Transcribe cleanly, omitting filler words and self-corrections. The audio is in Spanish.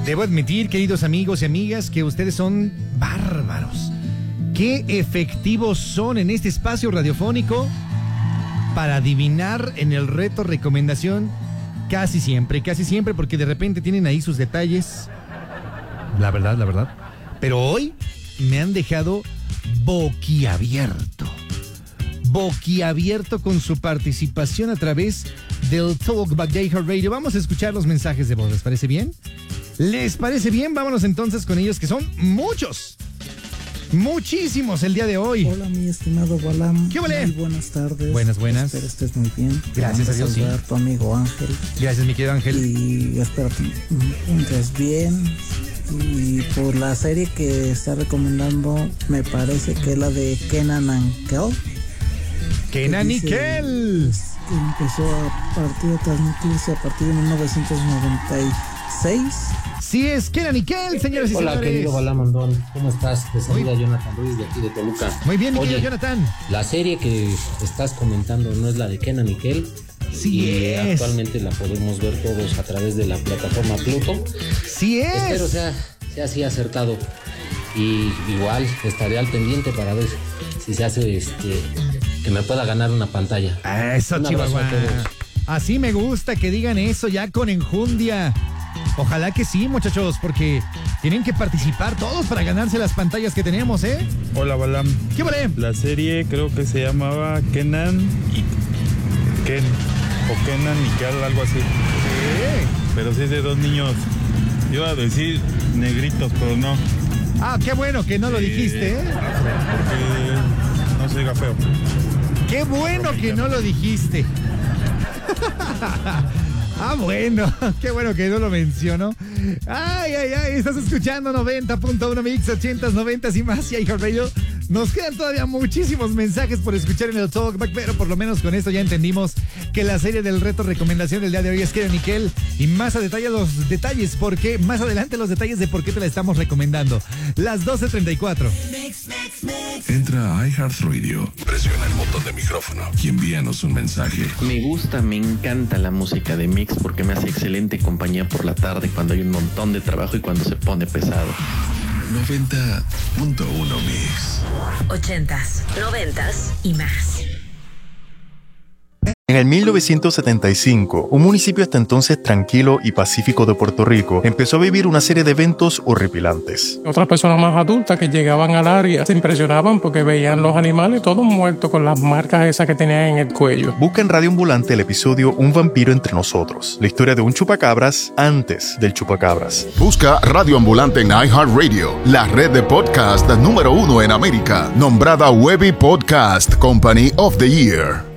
Debo admitir, queridos amigos y amigas, que ustedes son bárbaros. Qué efectivos son en este espacio radiofónico para adivinar en el reto recomendación casi siempre, porque de repente tienen ahí sus detalles. La verdad. Pero hoy me han dejado boquiabierto con su participación a través del Talkback de iHeartRadio. Vamos a escuchar los mensajes de voz, ¿les parece bien? ¿Les parece bien? Vámonos entonces con ellos, que son muchísimos el día de hoy. Hola, mi estimado Balam. ¿Qué vale? Muy buenas tardes. Buenas. Espero estés muy bien. Gracias a Dios, sí. Tu amigo Ángel. Gracias, mi querido Ángel. Y espero que entres bien. Y por la serie que está recomendando, me parece que es la de Kenan and Kel. Kenan y Kel. Que empezó a transmitirse a partir de 1996. Sí, es Kenan y Kel, señores y señores. Hola, querido Balamondón, ¿cómo estás? Te saluda Jonathan Ruiz de aquí de Toluca. Muy bien, mi querido Oye, Jonathan. La serie que estás comentando no es la de Kenan y Kel. Sí y es. Actualmente la podemos ver todos a través de la plataforma Pluto. Sí es. Espero sea así acertado. Y igual estaré al pendiente para ver si se hace que me pueda ganar una pantalla. Eso, Chihuahua. Así me gusta que digan eso ya con enjundia. Ojalá que sí, muchachos, porque tienen que participar todos para ganarse las pantallas que tenemos, ¿eh? Hola, Balam. ¿Qué vale? La serie creo que se llamaba Kenan y Ken, o Kenan y Kel, algo así. ¿Qué? Pero sí es de dos niños. Iba a decir negritos, pero no. Ah, qué bueno que no lo dijiste, ¿eh? Porque no se diga feo. Qué bueno que no lo dijiste. Ah, bueno, qué bueno que no lo mencionó. Ay, estás escuchando 90.1 Mix, 80s, 90s y más, y iHeartRadio. Nos quedan todavía muchísimos mensajes por escuchar en el Talkback, pero por lo menos con esto ya entendimos que la serie del reto recomendación del día de hoy es Kenan y Kel. Y más a detalle los detalles, porque más adelante los detalles de por qué te la estamos recomendando. Las 12:34. Entra a iHeartRadio, presiona el botón de micrófono y envíanos un mensaje. Me encanta la música de Mix porque me hace excelente compañía por la tarde cuando hay un montón de trabajo y cuando se pone pesado. 90.1 Mix. 80s, 90s y más. En el 1975, un municipio hasta entonces tranquilo y pacífico de Puerto Rico empezó a vivir una serie de eventos horripilantes. Otras personas más adultas que llegaban al área se impresionaban porque veían los animales todos muertos con las marcas esas que tenían en el cuello. Busca en Radio Ambulante el episodio Un vampiro entre nosotros, la historia de un chupacabras antes del chupacabras. Busca Radio Ambulante en iHeartRadio, la red de podcast número 1 en América, nombrada Webby Podcast Company of the Year.